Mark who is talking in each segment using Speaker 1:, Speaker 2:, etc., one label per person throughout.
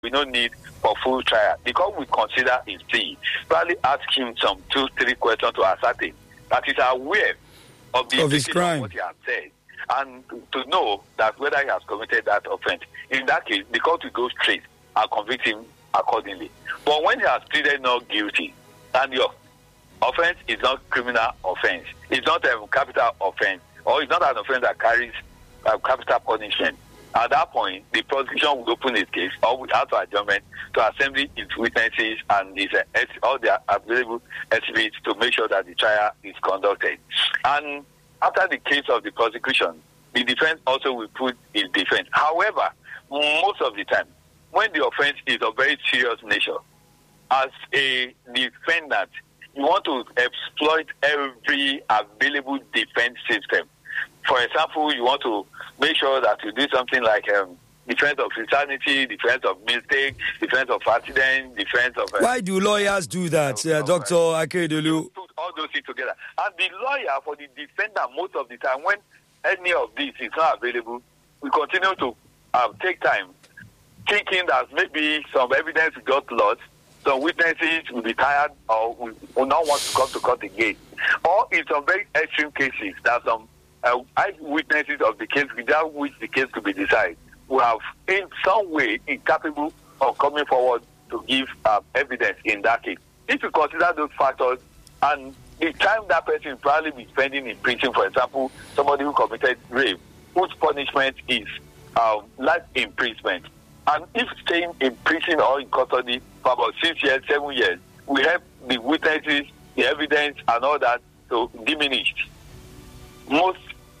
Speaker 1: we don't need for full trial because we consider his plea. Probably ask him some 2-3 questions to ascertain that he's aware of
Speaker 2: his crime,
Speaker 1: what he has said, and to know that whether he has committed that offense. In that case, the court will go straight and convict him accordingly. But when he has pleaded not guilty, and your offense is not criminal offense, it's not a capital offense, or it's not an offense that carries capital punishment, at that point, the prosecution will open its case or without adjournment to assemble its witnesses and all the available exhibits to make sure that the trial is conducted. And after the case of the prosecution, the defense also will put its defense. However, most of the time, when the offense is of very serious nature, as a defendant, you want to exploit every available defense system. For example, you want to make sure that you do something like defense of insanity, defense of mistake, defense of accident, defense of...
Speaker 2: Why do lawyers do that, Dr. Akeredolu?
Speaker 1: Put all those things together. And the lawyer for the defendant, most of the time, when any of this is not available, we continue to take time thinking that maybe some evidence got lost, some witnesses will be tired or will not want to come to court again. Or in some very extreme cases, that some eyewitnesses of the case without which the case could be decided who have in some way incapable of coming forward to give evidence in that case. If you consider those factors and the time that person probably be spending in prison, for example, somebody who committed rape, whose punishment is life imprisonment, and if staying in prison or in custody for about 6 years, 7 years, we have the witnesses, the evidence, and all that to diminish. Most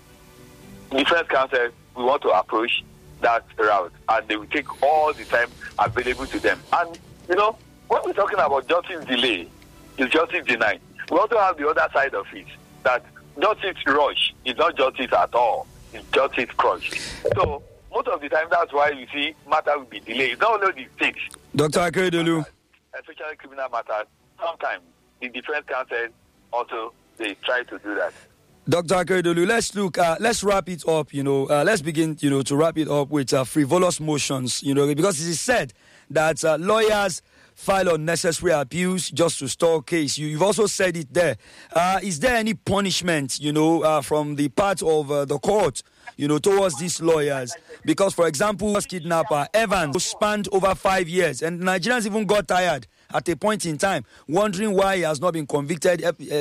Speaker 1: defense counsel we want to approach that route, and they will take all the time available to them. And when we're talking about justice delay, is justice denied. We also have the other side of it, that justice rush is not justice at all; it's justice crush. So most of the time, that's why you see matter will be delayed. It's not only the stakes.
Speaker 2: Dr. Akeredolu,
Speaker 1: especially criminal matters. Sometimes the defense counsel also they try to do that.
Speaker 2: Dr. Akeredolu, let's wrap it up, let's begin, to wrap it up with frivolous motions, because it is said that lawyers file unnecessary appeals just to stall case. You've also said it there. Is there any punishment, from the part of the court, towards these lawyers? Because, for example, kidnapper Evans spanned over 5 years, and Nigerians even got tired at a point in time, wondering why he has not been convicted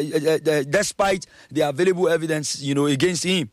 Speaker 2: despite the available evidence, against him.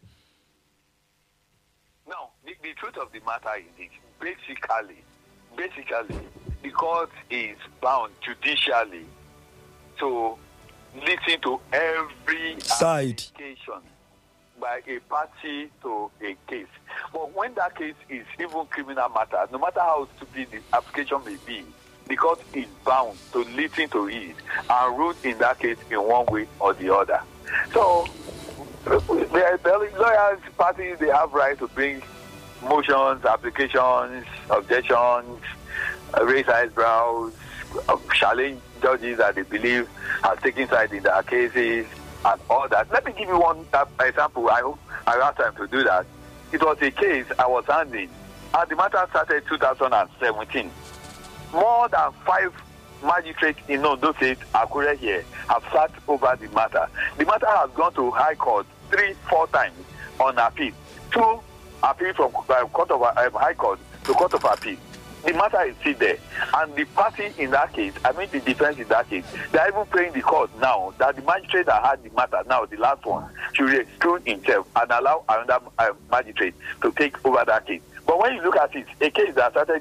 Speaker 1: No, the truth of the matter is this. Basically, the court is bound judicially to listen to every
Speaker 2: side
Speaker 1: application by a party to a case. But when that case is even criminal matter, no matter how stupid the application may be, the court is bound to listen to it and rule in that case in one way or the other. So, the lawyers, parties, they have right to bring motions, applications, objections, raise eyebrows, challenge judges that they believe have taken side in their cases, and all that. Let me give you one example. I hope I have time to do that. It was a case I was handling, and the matter started 2017. More than 5 magistrates in Ondo State, Akure here, have sat over the matter. The matter has gone to High Court 3-4 times on appeal. 2 appeal from Court of High Court to Court of Appeal. The matter is still there. And the party in that case, the defense in that case, they are even praying the court now that the magistrate that had the matter, now the last one, should exclude himself and allow another magistrate to take over that case. But when you look at it, a case that started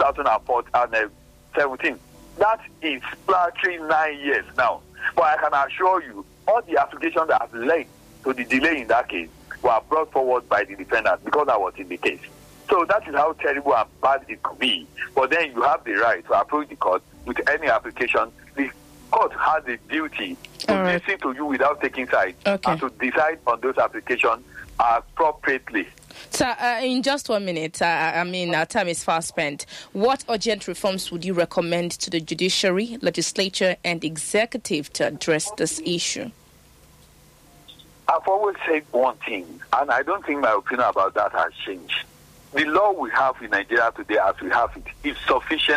Speaker 1: 2017, that is practically 9 years now. But I can assure you, all the applications that have led to the delay in that case were brought forward by the defendant because I was in the case. So that is how terrible and bad it could be. But then you have the right to approach the court with any application. The court has a duty to listen to you without taking sides and to decide on those applications appropriately.
Speaker 3: So, in just 1 minute, our time is fast spent. What urgent reforms would you recommend to the judiciary, legislature, and executive to address this issue?
Speaker 1: I've always said one thing, and I don't think my opinion about that has changed. The law we have in Nigeria today, as we have it, is sufficient